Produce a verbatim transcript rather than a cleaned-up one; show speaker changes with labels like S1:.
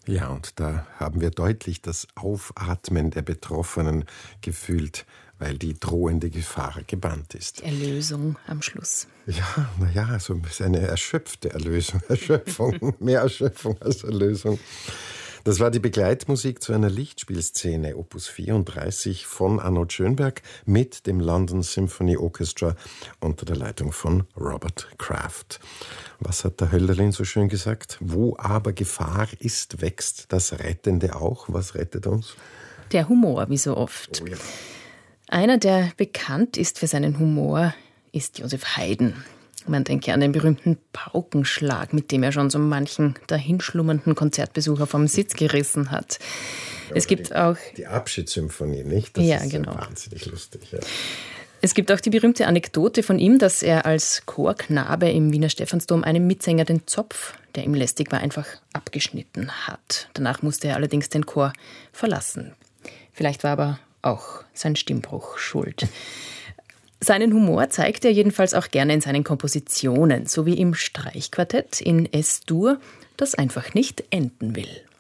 S1: Ja, und da haben wir deutlich das Aufatmen der Betroffenen gefühlt, weil die drohende Gefahr gebannt ist.
S2: Erlösung am Schluss.
S1: Ja, naja, also eine erschöpfte Erlösung, Erschöpfung, mehr Erschöpfung als Erlösung. Das war die Begleitmusik zu einer Lichtspielszene, Opus vierunddreißig von Arnold Schönberg mit dem London Symphony Orchestra unter der Leitung von Robert Kraft. Was hat der Hölderlin so schön gesagt? Wo aber Gefahr ist, wächst das Rettende auch. Was rettet uns?
S2: Der Humor, wie so oft.
S1: Oh ja.
S2: Einer, der bekannt ist für seinen Humor, ist Josef Haydn. Man denke an den berühmten Paukenschlag, mit dem er schon so manchen dahinschlummernden Konzertbesucher vom Sitz gerissen hat. Ja, es gibt
S1: die,
S2: auch
S1: die Abschiedssymphonie, nicht? Das
S2: ja,
S1: ist
S2: genau.
S1: wahnsinnig lustig. Ja.
S2: Es gibt auch die berühmte Anekdote von ihm, dass er als Chorknabe im Wiener Stephansdom einem Mitsänger den Zopf, der ihm lästig war, einfach abgeschnitten hat. Danach musste er allerdings den Chor verlassen. Vielleicht war aber auch sein Stimmbruch schuld. Seinen Humor zeigt er jedenfalls auch gerne in seinen Kompositionen, so wie im Streichquartett in Es-Dur, das einfach nicht enden will.